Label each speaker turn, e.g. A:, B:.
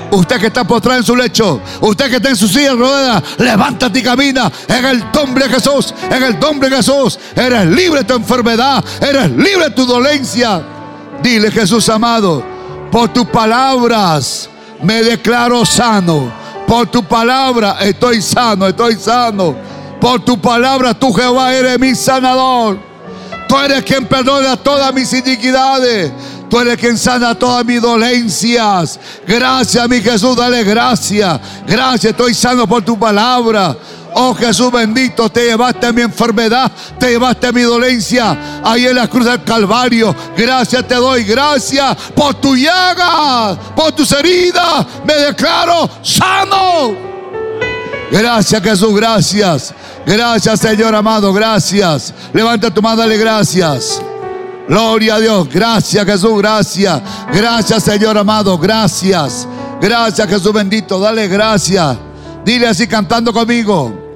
A: Usted que está postrado en su lecho, usted que está en su silla de ruedas, levántate y camina en el nombre de Jesús. En el nombre de Jesús, eres libre de tu enfermedad, eres libre de tu dolencia. Dile: Jesús amado, por tus palabras me declaro sano. Por tu palabra estoy sano, estoy sano. Por tu palabra tú, Jehová, eres mi sanador. Tú eres quien perdona todas mis iniquidades. Tú eres quien sana todas mis dolencias. Gracias, mi Jesús, dale gracias. Gracias, estoy sano por tu palabra. Oh Jesús bendito, te llevaste mi enfermedad, te llevaste mi dolencia ahí en la cruz del Calvario. Gracias te doy, gracias por tu llaga, por tus heridas, me declaro sano. Gracias Jesús, gracias. Gracias Señor amado, gracias. Levanta tu mano, dale gracias. Gloria a Dios, gracias Jesús, gracias. Gracias Señor amado, gracias. Gracias Jesús bendito, dale gracias. Dile así cantando conmigo: